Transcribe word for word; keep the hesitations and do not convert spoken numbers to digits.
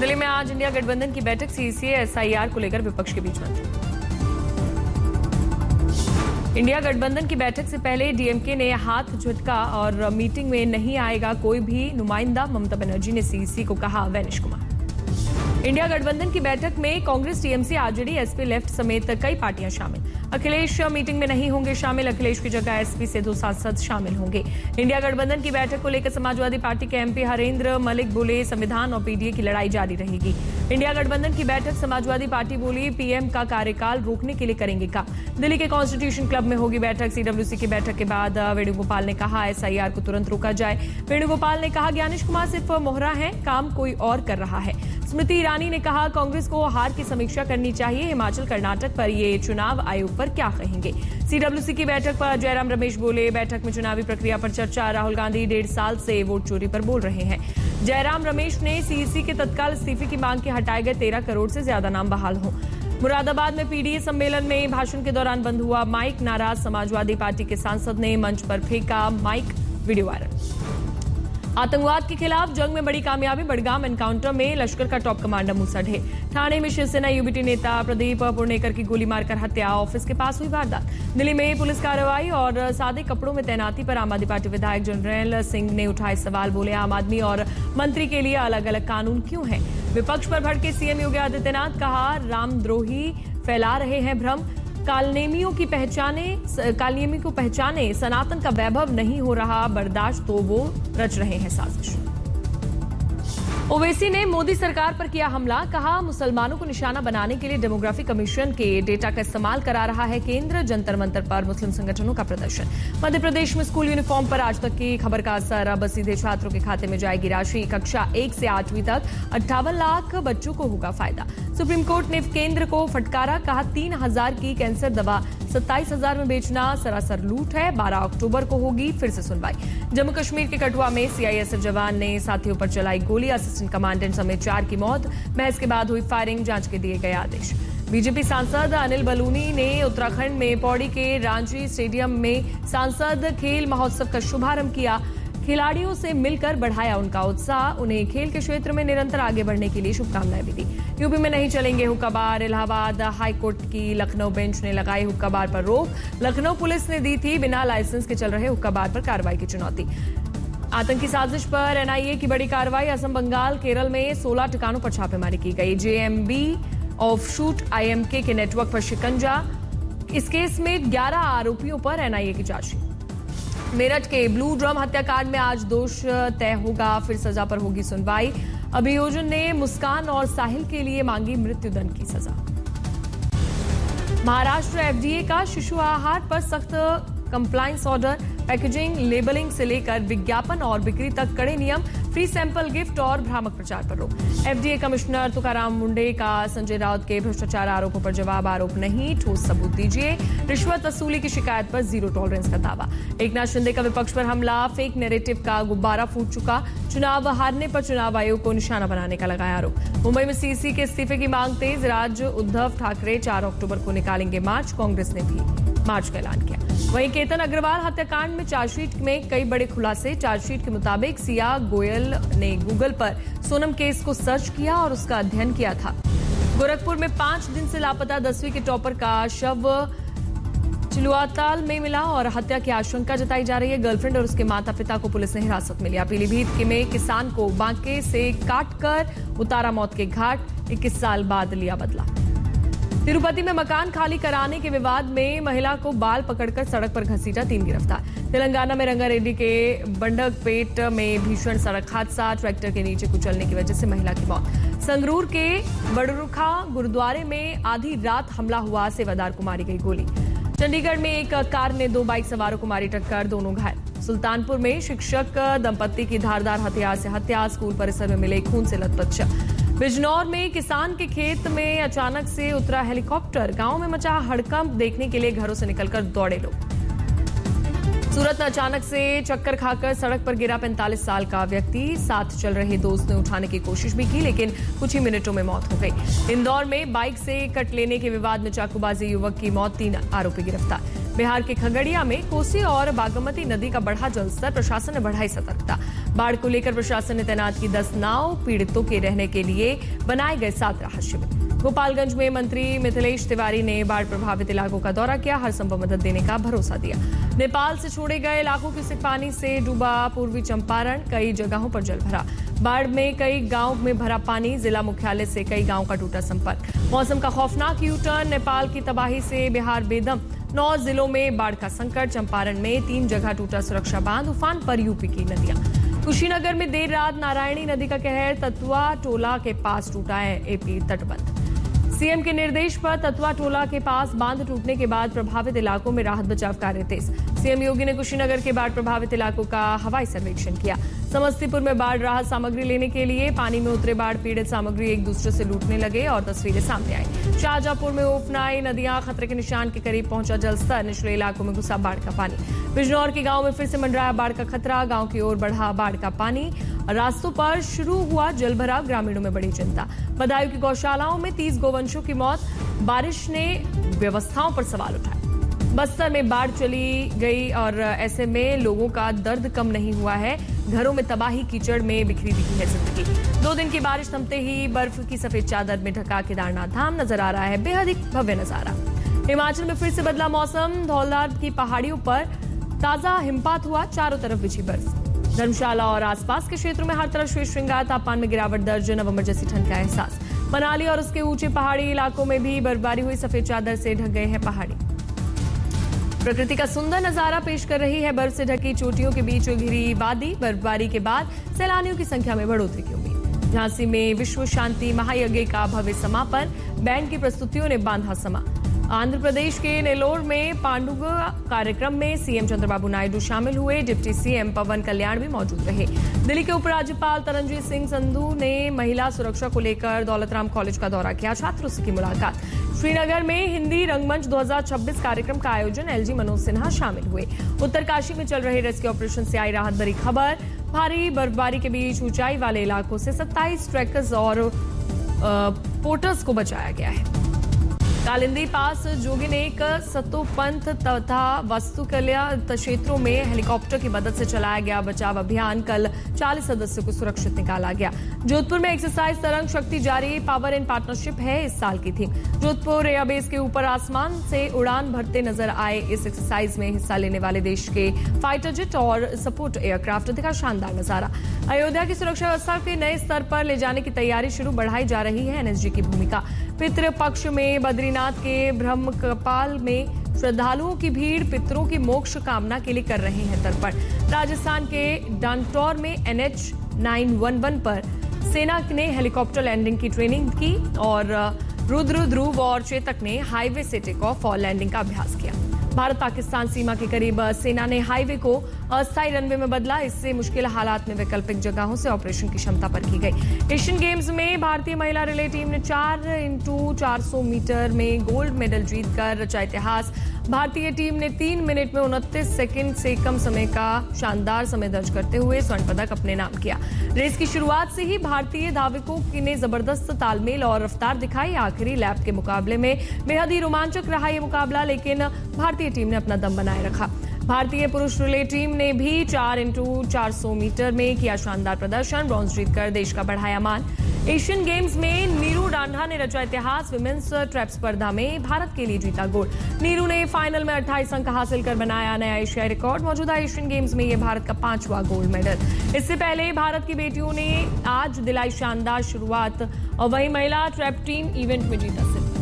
दिल्ली में आज इंडिया गठबंधन की बैठक, सीसीए एसआईआर को लेकर विपक्ष के बीच मंथन। इंडिया गठबंधन की बैठक से पहले डीएमके ने हाथ झटका और मीटिंग में नहीं आएगा कोई भी नुमाइंदा, ममता बनर्जी ने सीईसी को कहा वैनिश कुमार। इंडिया गठबंधन की बैठक में Congress, TMC, RJD, SP, left समेत कई पार्टियां शामिल। अखिलेश मीटिंग में नहीं होंगे शामिल, अखिलेश की जगह एसपी से दो सांसद शामिल होंगे। इंडिया गठबंधन की बैठक को लेकर समाजवादी पार्टी के एमपी हरेंद्र मलिक बोले संविधान और पीडीए की लड़ाई जारी रहेगी। इंडिया गठबंधन की बैठक, समाजवादी पार्टी बोली पीएम का कार्यकाल रोकने के लिए करेंगे काम। दिल्ली के कॉन्स्टिट्यूशन क्लब में होगी बैठक। सीडब्ल्यूसी की बैठक के बाद वेणुगोपाल ने कहा एसआईआर को तुरंत रोका जाए। वेणुगोपाल ने कहा ज्ञानेश कुमार सिर्फ मोहरा है, काम कोई और कर रहा है। स्मृति ईरानी ने कहा कांग्रेस को हार की समीक्षा करनी चाहिए। हिमाचल, कर्नाटक पर ये चुनाव आयोग पर क्या कहेंगे। सीडब्ल्यूसी की बैठक पर जयराम रमेश बोले बैठक में चुनावी प्रक्रिया पर चर्चा। राहुल गांधी डेढ़ साल से वोट चोरी पर बोल रहे हैं। जयराम रमेश ने सीईसी के तत्काल इस्तीफे की मांग के हटाए गए तेरह करोड़ से ज्यादा नाम बहाल हों। मुरादाबाद में पीडीए सम्मेलन में भाषण के दौरान बंद हुआ माइक, नाराज समाजवादी पार्टी के सांसद ने मंच पर फेंका माइक, वीडियो वायरल। आतंकवाद के खिलाफ जंग में बड़ी कामयाबी, बडगाम एनकाउंटर में लश्कर का टॉप कमांडर मूसा ढे। ठाणे में शिवसेना यूबीटी नेता प्रदीप पुर्णेकर की गोली मारकर हत्या, ऑफिस के पास हुई वारदात। दिल्ली में पुलिस कार्रवाई और सादे कपड़ों में तैनाती पर आम आदमी पार्टी विधायक जनरल सिंह ने उठाए सवाल, बोले आम आदमी और मंत्री के लिए अलग अलग कानून क्यों है। विपक्ष पर भड़के सीएम योगी आदित्यनाथ, कहा रामद्रोही फैला रहे हैं भ्रम। कालनेमियों की पहचाने कालनेमी को पहचाने, सनातन का वैभव नहीं हो रहा बर्दाश्त तो वो रच रहे हैं साजिश। ओवैसी ने मोदी सरकार पर किया हमला, कहा मुसलमानों को निशाना बनाने के लिए डेमोग्राफी कमीशन के डेटा का इस्तेमाल करा रहा है केंद्र। जंतर मंतर पर मुस्लिम संगठनों का प्रदर्शन। मध्य प्रदेश में स्कूल यूनिफॉर्म पर आज तक की खबर का असर, अब सीधे छात्रों के खाते में जाएगी राशि। कक्षा एक से आठवीं तक अट्ठावन लाख बच्चों को होगा फायदा। सुप्रीम कोर्ट ने केंद्र को फटकारा, कहा तीन हजार की कैंसर दवा सत्ताईस हजार में बेचना सरासर लूट है। बारह अक्टूबर को होगी फिर से सुनवाई। जम्मू कश्मीर के कठुआ में सीआईएसएफ जवान ने साथियों पर चलाई गोली, असिस्टेंट कमांडेंट समेत चार की मौत। बहस के बाद हुई फायरिंग, जांच के दिए गए आदेश। बीजेपी सांसद अनिल बलूनी ने उत्तराखंड में पौड़ी के रांची स्टेडियम में सांसद खेल महोत्सव का शुभारंभ किया। खिलाड़ियों से मिलकर बढ़ाया उनका उत्साह, उन्हें खेल के क्षेत्र में निरंतर आगे बढ़ने के लिए शुभकामनाएं भी दी। यूपी में नहीं चलेंगे हुक्का बार, इलाहाबाद हाईकोर्ट की लखनऊ बेंच ने लगाई हुक्का बार पर रोक। लखनऊ पुलिस ने दी थी बिना लाइसेंस के चल रहे हुक्का बार पर कार्रवाई की चुनौती। आतंकी साजिश पर एनआईए की बड़ी कार्रवाई, असम, बंगाल, केरल में सोलह ठिकानों पर छापेमारी की गई। जेएमबी ऑफशूट आईएमके के नेटवर्क पर शिकंजा। इस केस में ग्यारह आरोपियों पर एनआईए की जांच। मेरठ के ब्लू ड्रम हत्याकांड में आज दोष तय होगा, फिर सजा पर होगी सुनवाई। अभियोजन ने मुस्कान और साहिल के लिए मांगी मृत्युदंड की सजा। महाराष्ट्र एफडीए का शिशु आहार पर सख्त कंप्लायंस ऑर्डर, पैकेजिंग, लेबलिंग से लेकर विज्ञापन और बिक्री तक कड़े नियम। फ्री सैंपल गिफ्ट और भ्रामक प्रचार पर रोक। एफडीए कमिश्नर तुकाराम मुंडे का संजय राउत के भ्रष्टाचार आरोपों पर जवाब, आरोप नहीं, ठोस सबूत दीजिए। रिश्वत वसूली की शिकायत पर जीरो टॉलरेंस का दावा। एकनाथ शिंदे का विपक्ष पर हमला, फेक नैरेटिव का गुब्बारा फूट चुका। चुनाव हारने पर चुनाव आयोग को निशाना बनाने का लगाया आरोप। मुंबई में सीसी के इस्तीफे की मांग तेज, राज्य उद्धव ठाकरे चार अक्टूबर को निकालेंगे मार्च, कांग्रेस ने भी मार्च का ऐलान किया। वहीं केतन अग्रवाल हत्याकांड में चार्जशीट में कई बड़े खुलासे। चार्जशीट के मुताबिक सिया गोयल ने गूगल पर सोनम केस को सर्च किया और उसका अध्ययन किया था। गोरखपुर में पांच दिन से लापता दसवीं के टॉपर का शव चिलुआताल में मिला और हत्या की आशंका जताई जा रही है। गर्लफ्रेंड और उसके माता पिता को पुलिस ने हिरासत में लिया। पीलीभीत में किसान को बांके से काटकर उतारा मौत के घाट, इक्कीस साल बाद लिया बदला। तिरुपति में मकान खाली कराने के विवाद में महिला को बाल पकड़कर सड़क पर घसीटा, तीन गिरफ्तार। तेलंगाना में रंगारेड्डी के बंडकपेट में भीषण सड़क हादसा, ट्रैक्टर के नीचे कुचलने की वजह से महिला की मौत। संगरूर के बड़रुखा गुरुद्वारे में आधी रात हमला हुआ, सेवादार को मारी गई गोली। चंडीगढ़ में एक कार ने दो बाइक सवारों को मारी टक्कर, दोनों घायल। सुल्तानपुर में शिक्षक दंपत्ति की धारदार हथियार से हत्या, स्कूल परिसर में मिले खून से लथपथ शव। बिजनौर में किसान के खेत में अचानक से उतरा हेलीकॉप्टर, गांव में मचा हड़कंप, देखने के लिए घरों से निकलकर दौड़े लोग। सूरत में अचानक से चक्कर खाकर सड़क पर गिरा पैंतालीस साल का व्यक्ति, साथ चल रहे दोस्त ने उठाने की कोशिश भी की लेकिन कुछ ही मिनटों में मौत हो गई। इंदौर में बाइक से कट लेने के विवाद में चाकूबाजी, युवक की मौत, तीन आरोपी गिरफ्तार। बिहार के खगड़िया में कोसी और बागमती नदी का बढ़ा जलस्तर, प्रशासन ने बढ़ाई सतर्कता। बाढ़ को लेकर प्रशासन ने तैनात की दस नाव, पीड़ितों के रहने के लिए बनाए गए सात राहत शिविर। गोपालगंज में मंत्री मिथिलेश तिवारी ने बाढ़ प्रभावित इलाकों का दौरा किया, हर संभव मदद देने का भरोसा दिया। नेपाल से छोड़े गए लाखों क्यूसेक पानी से डूबा पूर्वी चंपारण, कई जगहों पर जल भरा। बाढ़ में कई गांव में भरा पानी, जिला मुख्यालय से कई गांव का टूटा संपर्क। मौसम का खौफनाक यू टर्न, नेपाल की तबाही से बिहार बेदम, नौ जिलों में बाढ़ का संकट। चंपारण में तीन जगह टूटा सुरक्षा बांध, उफान पर यूपी की नदियां। कुशीनगर में देर रात नारायणी नदी का कहर, ततुआ टोला के पास टूटा है एपी तटबंध। सीएम के निर्देश पर ततुआ टोला के पास बांध टूटने के बाद प्रभावित इलाकों में राहत बचाव कार्य तेज। सीएम योगी ने कुशीनगर के बाढ़ प्रभावित इलाकों का हवाई सर्वेक्षण किया। समस्तीपुर में बाढ़ राहत सामग्री लेने के लिए पानी में उतरे बाढ़ पीड़ित सामग्री एक दूसरे से लूटने लगे और तस्वीरें सामने आई। शाहजहांपुर में उफनाई नदियां, खतरे के निशान के करीब पहुंचा जलस्तर, निचले इलाकों में घुसा बाढ़ का पानी। बिजनौर के गांव में फिर से मंडराया बाढ़ का खतरा, गांव की ओर बढ़ा बाढ़ का पानी, रास्तों पर शुरू हुआ जलभराव, ग्रामीणों में बड़ी चिंता। बदायूं की गौशालाओं में तीस गोवंशों की मौत, बारिश ने व्यवस्थाओं पर सवाल उठाए। बस्तर में बाढ़ चली गई और ऐसे में लोगों का दर्द कम नहीं हुआ है, घरों में तबाही, कीचड़ में बिखरी दिखी है जिंदगी। दो दिन की बारिश थमते ही बर्फ की सफेद चादर में ढका केदारनाथ धाम नजर आ रहा है, बेहद ही भव्य नजारा। हिमाचल में फिर से बदला मौसम, धौलधार की पहाड़ियों पर ताजा हिमपात हुआ, चारों तरफ बिछी बर्फ। धर्मशाला और आसपास के क्षेत्रों में हर तरफ श्वेत श्रृंगार, तापमान में गिरावट दर्ज, नवंबर जैसी ठंड का एहसास। मनाली और उसके ऊंचे पहाड़ी इलाकों में भी बर्फबारी हुई, सफेद चादर से ढक गए हैं पहाड़ी। प्रकृति का सुंदर नजारा पेश कर रही है बर्फ से ढकी चोटियों के बीच घिरी वादी। बर्फबारी के बाद सैलानियों की संख्या में बढ़ोतरी की उम्मीद। झांसी में विश्व शांति महायज्ञ का भव्य समापन, बैंड की प्रस्तुतियों ने बांधा समा। आंध्र प्रदेश के नेलोर में पांडुगा कार्यक्रम में सीएम चंद्रबाबू नायडू शामिल हुए, डिप्टी सीएम पवन कल्याण भी मौजूद रहे। दिल्ली के उपराज्यपाल तरनजीत सिंह संधू ने महिला सुरक्षा को लेकर दौलतराम कॉलेज का दौरा किया, छात्रों से की मुलाकात। श्रीनगर में हिंदी रंगमंच दो हज़ार छब्बीस कार्यक्रम का आयोजन, एलजी मनोज सिन्हा शामिल हुए। उत्तरकाशी में चल रहे रेस्क्यू ऑपरेशन से आई राहत भरी खबर। भारी बर्फबारी के बीच ऊंचाई वाले इलाकों से सत्ताईस ट्रैकर्स और पोर्टर्स को बचाया गया है। कालिंदी पास जोगिनेक, सतोपंथ तथा वास्तुकल्या क्षेत्रों में हेलीकॉप्टर की मदद से चलाया गया बचाव अभियान। कल चालीस सदस्यों को सुरक्षित निकाला गया। जोधपुर में एक्सरसाइज तरंग शक्ति जारी, पावर इन पार्टनरशिप है इस साल की थीम। जोधपुर एयरबेस के ऊपर आसमान से उड़ान भरते नजर आए। इस एक्सरसाइज में हिस्सा लेने वाले देश के फाइटर जेट और सपोर्ट एयरक्राफ्ट दिखा शानदार नजारा। अयोध्या की सुरक्षा व्यवस्था के नए स्तर पर ले जाने की तैयारी शुरू, बढ़ाई जा रही है एनएसजी की भूमिका। पितृ पक्ष में बद्रीनाथ के ब्रह्म कपाल में श्रद्धालुओं की भीड़ पितरों की मोक्ष कामना के लिए कर रहे हैं तर्पण। राजस्थान के डांटौर में एनएच नौ सौ ग्यारह पर सेना ने हेलीकॉप्टर लैंडिंग की ट्रेनिंग की और रुद्र, ध्रुव और चेतक ने हाईवे से टेक ऑफ और लैंडिंग का अभ्यास किया। भारत पाकिस्तान सीमा के करीब सेना ने हाईवे को अस्थायी रनवे में बदला, इससे मुश्किल हालात में वैकल्पिक जगहों से ऑपरेशन की क्षमता परखी गई। एशियन गेम्स में भारतीय महिला रिले टीम ने चार इंटू चार सौ मीटर में गोल्ड मेडल जीतकर रचा इतिहास। भारतीय टीम ने तीन मिनट में उनतीस सेकंड से कम समय का शानदार समय दर्ज करते हुए स्वर्ण पदक अपने नाम किया। रेस की शुरुआत से ही भारतीय धावकों ने जबरदस्त तालमेल और रफ्तार दिखाई। आखिरी लैप के मुकाबले में बेहद ही रोमांचक रहा ये मुकाबला, लेकिन भारतीय टीम ने अपना दम बनाए रखा। भारतीय पुरुष रिले टीम ने भी चार इंटू चार सौ मीटर में किया शानदार प्रदर्शन, ब्रॉन्ज जीतकर देश का बढ़ाया मान। एशियन गेम्स में नीरू डांडा ने रचा इतिहास, विमेंस ट्रैप स्पर्धा में भारत के लिए जीता गोल्ड। नीरू ने फाइनल में अट्ठाईस अंक हासिल कर बनाया नया एशियाई रिकॉर्ड। मौजूदा एशियन गेम्स में यह भारत का पांचवा गोल्ड मेडल। इससे पहले भारत की बेटियों ने आज दिलाई शानदार शुरुआत और वही महिला ट्रैप टीम इवेंट में जीता सिल्वर।